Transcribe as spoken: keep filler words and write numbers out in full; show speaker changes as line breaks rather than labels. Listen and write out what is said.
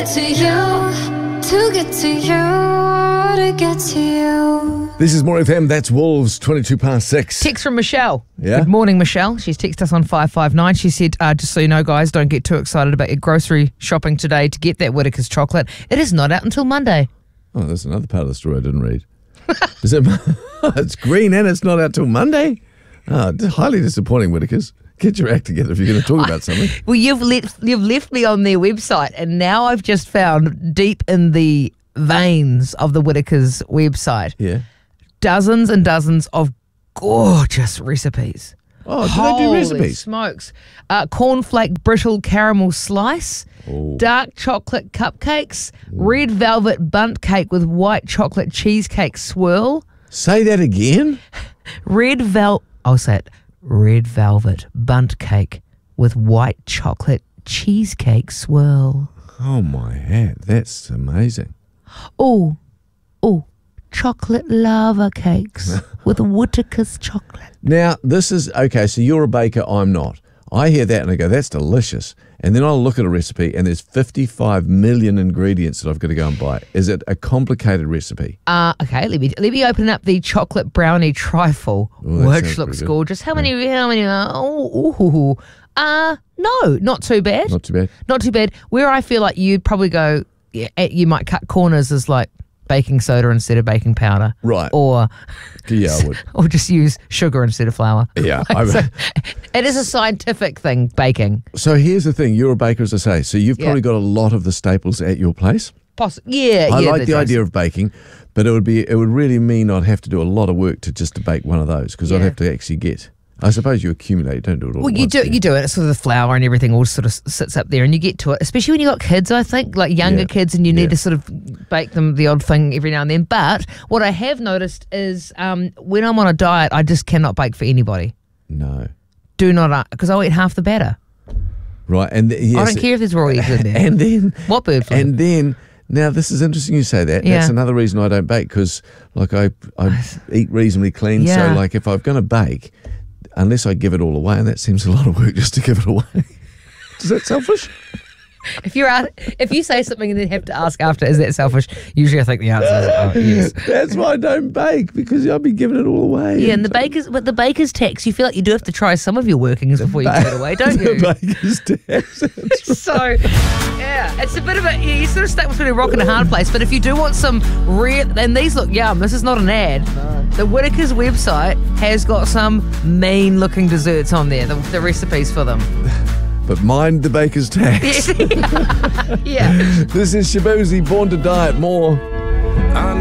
get to you, to get to you, to get to you.
This is More F M, that's Wolves, twenty-two past six.
Text from Michelle.
Yeah?
Good morning, Michelle. She's texted us on five five nine. She said, uh, just so you know, guys, don't get too excited about your grocery shopping today to get that Whittaker's chocolate. It is not out until Monday.
Oh, there's another part of the story I didn't read. Is it? It's green and it's not out till Monday? Oh, highly disappointing, Whittaker's. Get your act together if you're going to talk about something.
Well, you've left, you've left me on their website, and now I've just found deep in the veins of the Whittaker's website
Yeah.
dozens and dozens of gorgeous recipes.
Oh, do
Holy
they do recipes?
smokes. Uh, cornflake brittle caramel slice,
Oh.
dark chocolate cupcakes, red velvet bundt cake with white chocolate cheesecake swirl,
Say that again?
red vel... I'll say it. Red velvet bundt cake with white chocolate cheesecake swirl.
Oh, my hat. That's amazing.
Oh, oh, chocolate lava cakes with Whittaker's chocolate.
Now, this is, okay, so you're a baker, I'm not. I hear that and I go, that's delicious. And then I'll look at a recipe and there's fifty-five million ingredients that I've got to go and buy. Is it a complicated recipe?
Uh, okay, let me let me open up the chocolate brownie trifle,
Ooh, that
which
sounds
looks
pretty good.
gorgeous. How many? How many? Uh, oh, ooh, ooh, uh, no, not too bad.
Not too bad.
Not too bad. Where I feel like you'd probably go, yeah, you might cut corners as like baking soda instead of baking powder,
Right.
Or
Yeah, I would.
or just use sugar instead of flour.
Yeah.
Like,
I
so, it is a scientific thing, baking.
So here's the thing. You're a baker, as I say. So you've
Yeah.
probably got a lot of the staples at your place.
Poss- yeah,
I
yeah.
like the
does.
idea of baking, but it would be it would really mean I'd have to do a lot of work to just to bake one of those because I'd
Yeah.
have to actually get. I suppose you accumulate, you don't do it all
Well,
at
you
once,
do
you?
you do it. Sort of the flour and everything all sort of sits up there, and you get to it. Especially when you got kids, I think, like younger
Yeah.
kids, and you need
Yeah.
to sort of bake them the odd thing every now and then. But what I have noticed is um, when I'm on a diet, I just cannot bake for anybody.
No.
Do not, because I'll eat half the batter.
Right, and th- yes,
I don't care if there's raw eggs in there.
And then
What bird flu?
And then now this is interesting you say that.
Yeah.
That's another reason I don't bake because like I I eat reasonably clean.
Yeah.
So like if I'm going to bake, unless I give it all away, and that seems a lot of work just to give it away. Is that selfish?
If you're out, if you say something and then have to ask after, is that selfish? Usually, I think the answer is oh, yes.
That's why I don't bake because I'll be giving it all away.
Yeah, and the baker's, but the baker's tax, you feel like you do have to try some of your workings before you give it away, don't you?
The baker's tax. That's right.
So, yeah, it's a bit of a, yeah, you sort of stuck between a rock and a hard place. But if you do want some real, and these look yum, this is not an ad. No. The Whittaker's website has got some mean looking desserts on there, the, the recipes for them.
But mind the baker's tax.
yeah.
This is Shabuzi, Born to Diet. More.